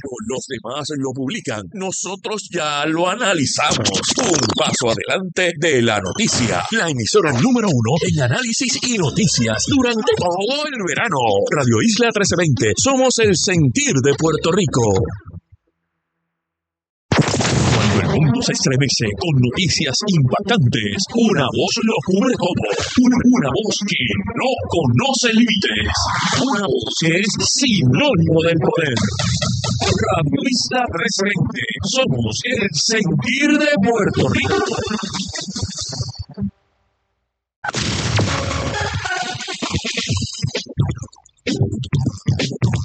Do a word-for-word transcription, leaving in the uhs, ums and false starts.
los demás lo publican, nosotros ya lo analizamos. Un paso adelante de la noticia. La emisora número uno en análisis y noticias durante todo el verano. Radio Isla trece veinte. Somos el sentir de Puerto Rico. Cuando el mundo se estremece con noticias impactantes, una voz lo cubre todo. Una, una voz que no conoce límites. Una voz que es sinónimo del poder. Radio Isla trescientos veinte. Somos el sentir de Puerto Rico.